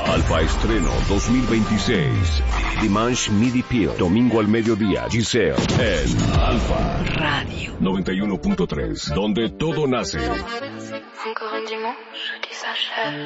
Alfa Estreno 2026. Dimanche Midi Peel. Domingo al mediodía. Giselle en Alfa Radio 91.3, donde todo nace. Encore un dimanche qui s'achève.